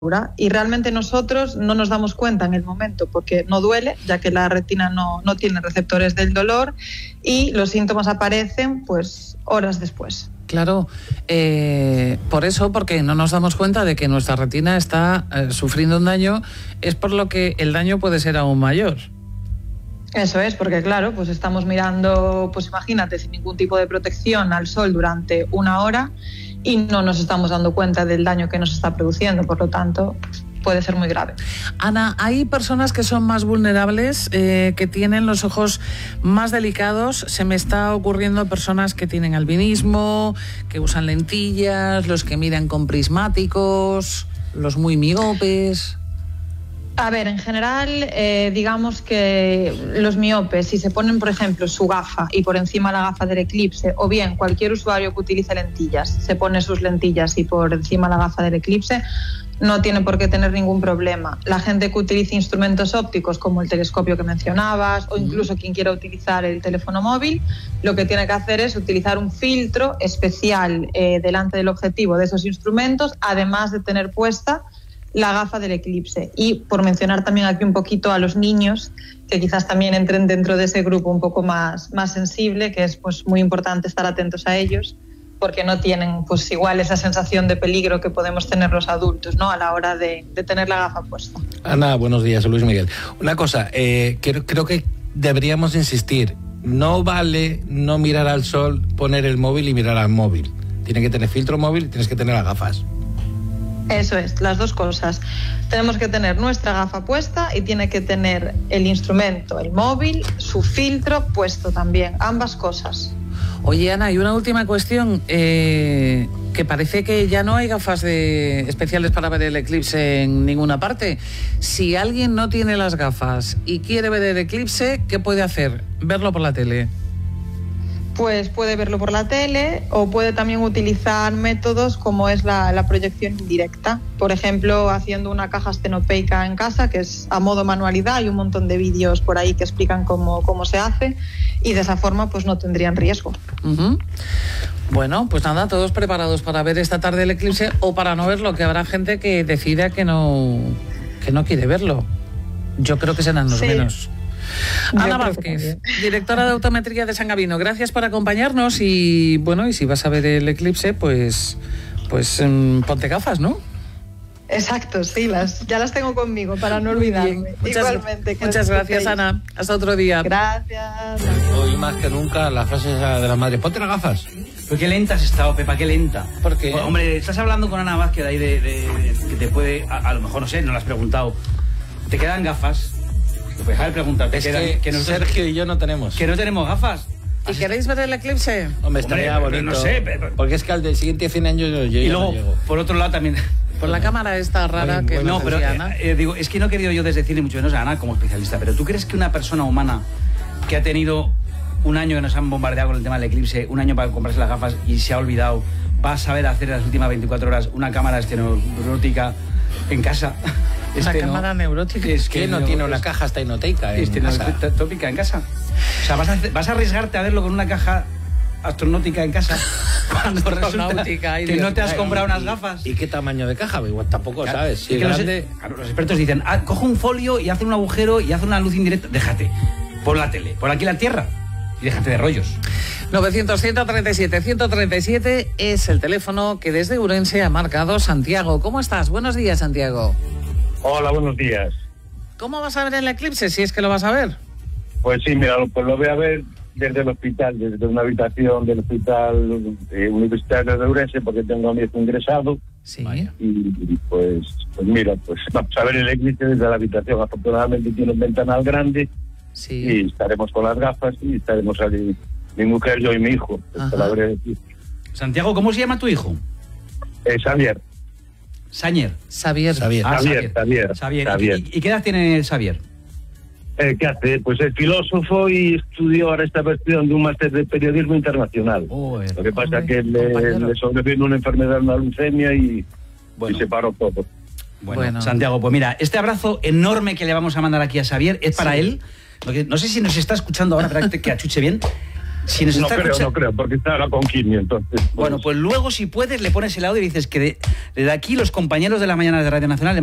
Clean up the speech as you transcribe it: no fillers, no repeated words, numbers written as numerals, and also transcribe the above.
y realmente nosotros no nos damos cuenta en el momento porque no duele, ya que la retina no tiene receptores del dolor y los síntomas aparecen pues horas después. Claro, por eso, porque no nos damos cuenta de que nuestra retina está sufriendo un daño, es por lo que el daño puede ser aún mayor. Eso es, porque claro, pues estamos mirando, pues imagínate, sin ningún tipo de protección al sol durante una hora y no nos estamos dando cuenta del daño que nos está produciendo, por lo tanto puede ser muy grave. Ana, ¿hay personas que son más vulnerables, que tienen los ojos más delicados? Se me está ocurriendo personas que tienen albinismo, que usan lentillas, los que miran con prismáticos, los muy miopes. A ver, en general, digamos que los miopes, si se ponen, por ejemplo, su gafa y por encima la gafa del eclipse, o bien cualquier usuario que utilice lentillas, se pone sus lentillas y por encima la gafa del eclipse, no tiene por qué tener ningún problema. La gente que utilice instrumentos ópticos como el telescopio que mencionabas o incluso quien quiera utilizar el teléfono móvil, lo que tiene que hacer es utilizar un filtro especial delante del objetivo de esos instrumentos, además de tener puesta la gafa del eclipse. Y por mencionar también aquí un poquito a los niños, que quizás también entren dentro de ese grupo un poco más sensible, que es pues muy importante estar atentos a ellos, porque no tienen pues igual esa sensación de peligro que podemos tener los adultos, ¿no?, a la hora de tener la gafa puesta. Ana, buenos días, Luis Miguel. Una cosa, creo que deberíamos insistir, no vale no mirar al sol, poner el móvil y mirar al móvil. Tiene que tener filtro móvil y tienes que tener las gafas. Eso es, las dos cosas. Tenemos que tener nuestra gafa puesta y tiene que tener el instrumento, el móvil, su filtro puesto también, ambas cosas. Oye, Ana, y una última cuestión, que parece que ya no hay gafas especiales para ver el eclipse en ninguna parte. Si alguien no tiene las gafas y quiere ver el eclipse, ¿qué puede hacer? ¿Verlo por la tele? Pues puede verlo por la tele o puede también utilizar métodos como es la proyección indirecta. Por ejemplo, haciendo una caja estenopeica en casa, que es a modo manualidad. Hay un montón de vídeos por ahí que explican cómo se hace y de esa forma pues no tendrían riesgo. Uh-huh. Bueno, pues nada, todos preparados para ver esta tarde el eclipse o para no verlo, que habrá gente que decida que no quiere verlo. Yo creo que serán los menos. Ana Vázquez, directora de Autometría de San Gabino, gracias por acompañarnos y bueno, y si vas a ver el eclipse, pues ponte gafas, ¿no? Exacto, sí, ya las tengo conmigo para no olvidarme. Igualmente. Muchas gracias, Ana. Hasta otro día. Gracias. Hoy más que nunca la frase de la madre, ponte las gafas. Pero qué lenta has estado, Pepa, qué lenta. Porque, hombre, estás hablando con Ana Vázquez ahí de que te puede, a lo mejor, no sé, no lo has preguntado. ¿Te quedan gafas? Pues a ver, pregúntate. Es que Sergio y yo no tenemos. ¿Que no tenemos gafas? ¿Y queréis ver el eclipse? Hombre, estaría bonito. No sé, porque es que al del siguiente 100 años yo y luego, no llego. por otro lado también... Por la cámara esta rara que no, pero Ana. Digo, es que no he querido yo desde decirle mucho menos a Ana como especialista, pero ¿tú crees que una persona humana que ha tenido un año que nos han bombardeado con el tema del eclipse, un año para comprarse las gafas y se ha olvidado, va a saber hacer en las últimas 24 horas una cámara esteneurótica en casa? ¿Una cámara neurótica? Es que no tiene una caja estenoteica tópica en casa. O sea, vas a arriesgarte a verlo con una caja astronótica en casa cuando resulta que no te has comprado unas gafas. ¿Y qué tamaño de caja? Igual tampoco, claro, sabes. Si los expertos dicen, coge un folio y haz un agujero y haz una luz indirecta. Déjate, por la tele, por aquí la tierra y déjate de rollos. 900-137-137 es el teléfono que desde Ourense ha marcado Santiago. ¿Cómo estás? Buenos días, Santiago. Hola, buenos días. ¿Cómo vas a ver el eclipse, si es que lo vas a ver? Pues sí, mira, pues lo voy a ver desde el hospital, desde una habitación del hospital universitario de Ourense, porque tengo a mi hijo ingresado. Sí. Y pues mira, pues vamos a ver el eclipse desde la habitación. Afortunadamente tiene un ventanal grande. Sí. Y estaremos con las gafas y estaremos allí, mi mujer, yo y mi hijo. Santiago, ¿cómo se llama tu hijo? Xavier. Xavier. ¿Y qué edad tiene Xavier? ¿Qué hace? Pues es filósofo y estudió ahora esta versión de un máster de periodismo internacional. Lo que pasa es que le sobrevino una enfermedad, una leucemia y se paró todo. Bueno, Santiago, pues mira, este abrazo enorme que le vamos a mandar aquí a Xavier es para él. No sé si nos está escuchando ahora, para que achuche bien. No creo, porque está ahora con quimio, entonces. Bueno, pues luego si puedes le pones el audio y dices que desde aquí los compañeros de la mañana de Radio Nacional